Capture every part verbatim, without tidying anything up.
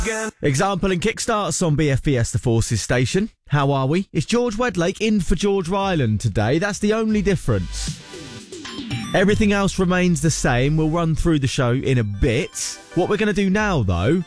Example and kickstarts on B F B S The Forces station. How are we? It's George Wedlake in for George Ryland today. That's the only difference. Everything else remains the same. We'll run through the show in a bit. What we're going to do now, though,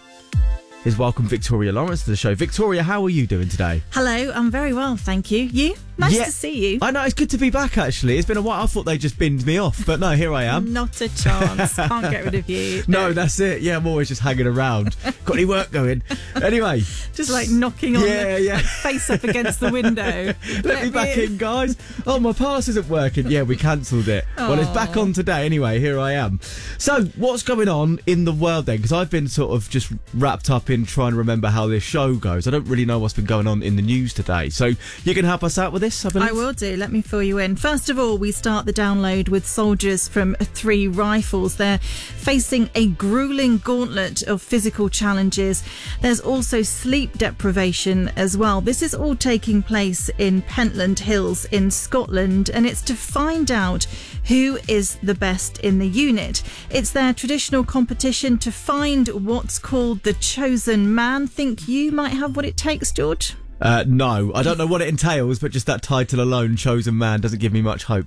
is welcome Victoria Lawrence to the show. Victoria, how are you doing today? Hello, I'm very well, thank you. You? Nice yeah, to see you. I know, it's good to be back, actually. It's been a while. I thought they just binned me off, but no, here I am. Not a chance. Can't get rid of you. No, that's it. Yeah, I'm always just hanging around. Got any work going? Anyway. Just like knocking on yeah, the yeah. face up against the window. Let, Let me back in. in, guys. Oh, my pass isn't working. Yeah, we cancelled it. Aww. Well, it's back on today anyway. Here I am. So, what's going on in the world then? Because I've been sort of just wrapped up in trying to remember how this show goes. I don't really know what's been going on in the news today. So, you can help us out with this, I believe? I will do. Let me fill you in. First of all, we start the download with soldiers from Three Rifles. They're facing a grueling gauntlet of physical challenges. There's also sleep deprivation as well. This is all taking place in Pentland Hills in Scotland, and it's to find out who is the best in the unit. It's their traditional competition to find what's called the chosen man. Think you might have what it takes, George? Uh, no, I don't know what it entails, but just that title alone, Chosen Man, doesn't give me much hope.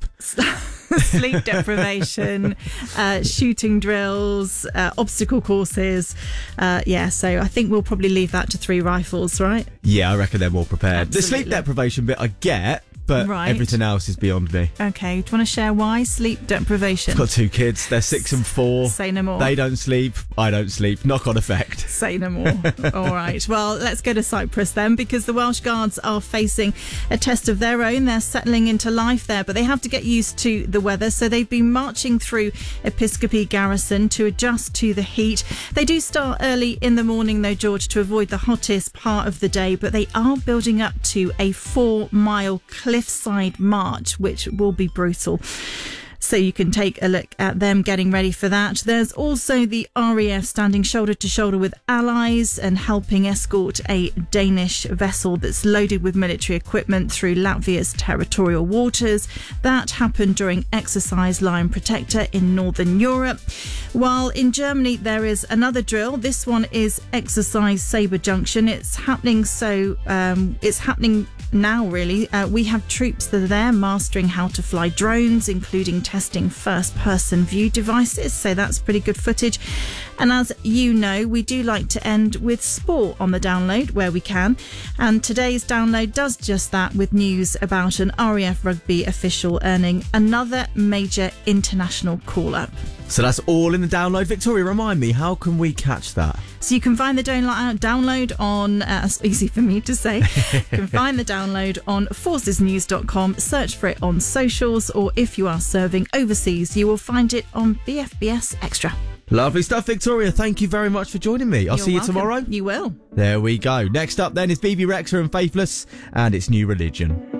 Sleep deprivation, uh, shooting drills, uh, obstacle courses. Uh, yeah, so I think we'll probably leave that to Three Rifles, right? Yeah, I reckon they're more prepared. Absolutely. The sleep deprivation bit I get, but right. everything else is beyond me. Okay, do you want to share why? Sleep deprivation. I've got two kids. They're six and four. Say no more. They don't sleep. I don't sleep. Knock-on effect. Say no more. All right. Well, let's go to Cyprus then, because the Welsh Guards are facing a test of their own. They're settling into life there, but they have to get used to the weather. So they've been marching through Episcopi Garrison to adjust to the heat. They do start early in the morning, though, George, to avoid the hottest part of the day, but they are building up to a four-mile cliffside march, which will be brutal. So you can take a look at them getting ready for that. There's also the R A F standing shoulder to shoulder with allies and helping escort a Danish vessel that's loaded with military equipment through Latvia's territorial waters. That happened during Exercise Lion Protector in Northern Europe. While in Germany there is another drill. This one is Exercise Sabre Junction. It's happening so um, it's happening now, really. Uh, we have troops that are there mastering how to fly drones, including testing first-person view devices, so that's pretty good footage. And as you know, we do like to end with sport on the download where we can, and today's download does just that, with news about an R A F rugby official earning another major international call-up. So that's all in the download. Victoria, remind me, how can we catch that? So you can find the download on, uh, it's easy for me to say, you can find the download on forces news dot com, search for it on socials, or if you are serving overseas, you will find it on B F B S Extra. Lovely stuff, Victoria. Thank you very much for joining me. I'll You're see you welcome. tomorrow. You will. There we go. Next up then is B B Rexha and Faithless, and it's New Religion.